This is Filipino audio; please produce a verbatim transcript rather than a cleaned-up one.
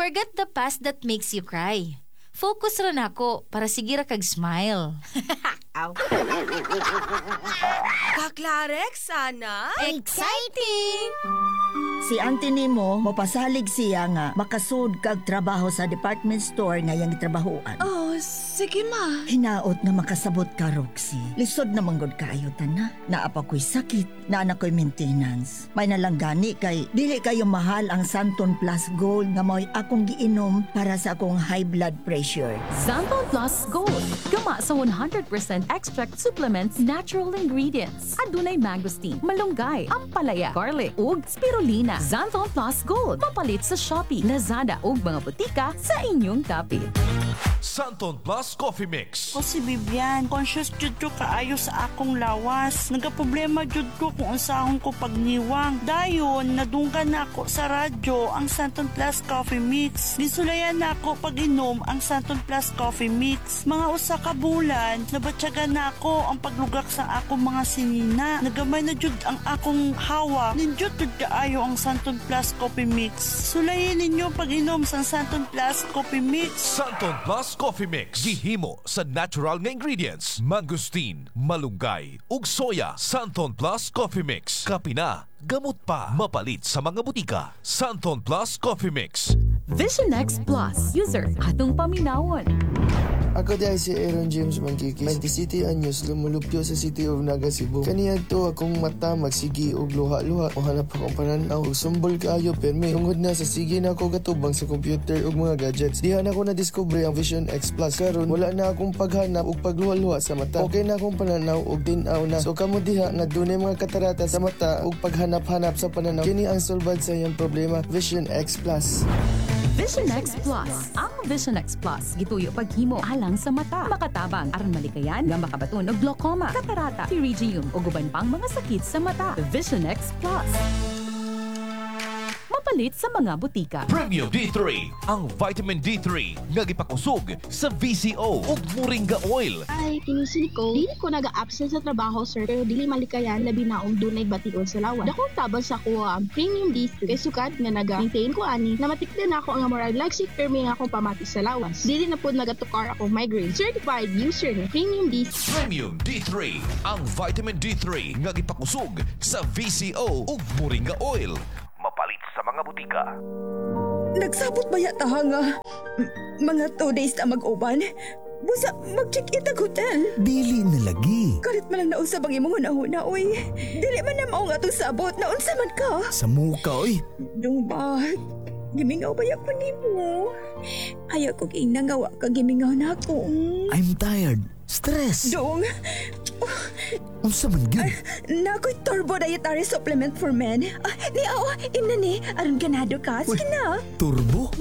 Forget the past that makes you cry. Focus ra nako para sige ra kag smile. Aw. Kaklarek, sana? Exciting! Si auntie nimo mopasalig siya nga makasud kag trabaho sa department store nga yang gitrabahoan. Oh, sige ma. Hinaot nga makasabot ka, Roxy. Lisod na manggod kaayo na. Naapa ko'y sakit, naana ko'y maintenance. May nalanggani kay dili kayo mahal ang Santon Plus Gold nga mo'y akong giinom para sa akong high blood pressure. Santon Plus Gold. Gama sa one hundred percent extract supplements, natural ingredients. Adunay mangosteen, malunggay, ampalaya, garlic, ug spirulina. Xanthon Plus Gold. Mapalit sa Shopee, Lazada ug mga butika sa inyong kapit. Santon Plus Coffee Mix. O si Bibian, conscious jud ko kaayo sa akong lawas. Nagaproblema jud ko kung unsahon ko pagniwang. Dayon, nadunggan na ako sa radyo ang Santon Plus Coffee Mix. Gisulayan na ako pag-inom ang Santon Plus Coffee Mix. Mga usa ka bulan, nabatyagan na ako ang paglugak sa akong mga sinina. Nagamay na jud ang akong hawa. Ninjud jud kaayo ang Santon Plus Coffee Mix. Sulayin ninyo pag-inom sa Santon Plus Coffee Mix. Santon Plus Coffee Mix. Gihimo sa natural nga ingredients. Mangosteen, malunggay, ug soya. Santon Plus Coffee Mix. Kapina, gamot pa. Mapalit sa mga butika. Santon Plus Coffee Mix. Vision X Plus. User, atong paminawon. Ako dahil si Aaron James Mangkikis, twenty-city anyos, lumulupyo sa City of Naga, Cebu. Kaniyad to akong mata magsigi og luha-luha. O hanap akong pananaw og sumbol kaayo perme. Tungod na sa sige na ako gatubang sa computer ug mga gadgets. Diha na ako na-discover ang Vision X Plus. Karon wala na akong paghanap og pagluha-luha sa mata. Okay na akong pananaw og tin-aw na. So kamo diha nga dunay mga katarata sa mata ug paghanap-hanap sa pananaw. Kini ang solbad sa iyang problema. Vision X Plus. Vision X Plus. Ang Vision X Plus gituyo paghimo alang sa mata, makatabang aron malikayan nga makabaton og glaucoma, katarata, pterygium ug uban pang mga sakit sa mata. Vision X Plus. Mapalit sa mga butika. Premium D three, ang vitamin D three nga gipakusog sa V C O ug Moringa Oil. Ay, kinusin ko. Dili ko naga-absent sa trabaho, sir, pero dili malikayan labi na og dunay bation sa lawas. Dakong tabang sa kuha ang Premium D three. Kay sukat nga naga-maintain ko ani, namatikdan ako ang moral like si permi nga akong pamati sa lawas. Dili na pud nagatukar ako migraine. Certified user ng Premium D three. Premium D three, ang vitamin D three nga gipakusog sa V C O ug Moringa Oil. Mapalit sa mga butika. Nagsabot ba yata nga? M- mga two days na mag-uban? Busa, mag-check-in ang hotel. Dili na lagi. Kalit man lang nausab ang imong una-una, oy. Dili man na mao nga itong sabot. Naunsa man ka? Sa muka, oy. Yung ba? Gimingaw ba yan ko ni mo? Ayaw ko ginangawa ka gimingaw na ako. I'm tired. Stress. Dong. Unsa man gyud? Nakoy turbo dietary supplement for men. Ah, ni awa, imna ni. Aron ganado ka. Sige na. Turbo?